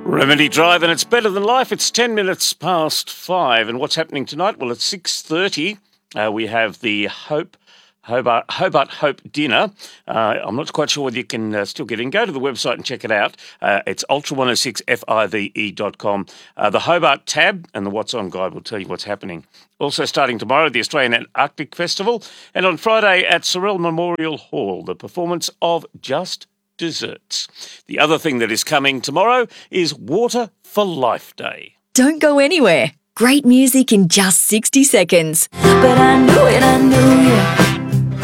Remedy Drive, and it's better than life. It's 10 minutes past 5. And what's happening tonight? Well, at 6:30, we have the Hobart Hope dinner. I'm not quite sure whether you can still get in. Go to the website and check it out. It's ultra106five.com. The Hobart tab and the What's On guide will tell you what's happening. Also starting tomorrow, the Australian Antarctic Festival. And on Friday at Sorrel Memorial Hall, the performance of Just Desserts. The other thing that is coming tomorrow is Water for Life Day. Don't go anywhere. Great music in just 60 seconds. But I knew it, I knew it.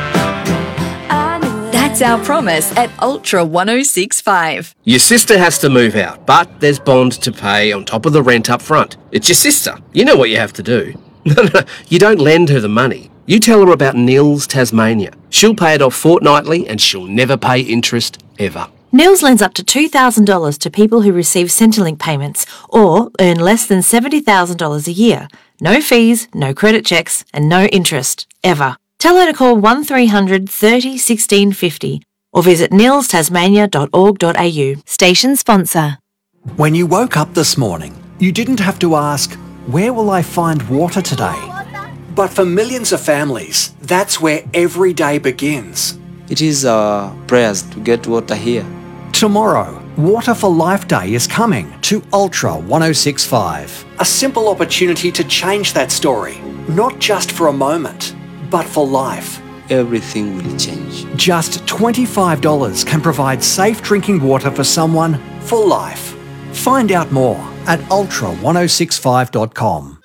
That's our promise at Ultra 106.5. Your sister has to move out, but there's bond to pay on top of the rent up front. It's your sister. You know what you have to do. No, you don't lend her the money. You tell her about Nils Tasmania. She'll pay it off fortnightly and she'll never pay interest ever. Nils lends up to $2,000 to people who receive Centrelink payments or earn less than $70,000 a year. No fees, no credit checks and no interest, ever. Tell her to call 1300 30 1650 or visit nilstasmania.org.au. Station sponsor. When you woke up this morning, you didn't have to ask, where will I find water today? But for millions of families, that's where every day begins. It is our prayers to get water here. Tomorrow, Water for Life Day is coming to Ultra 106.5. A simple opportunity to change that story, not just for a moment, but for life. Everything will change. Just $25 can provide safe drinking water for someone for life. Find out more at ultra106.5.com.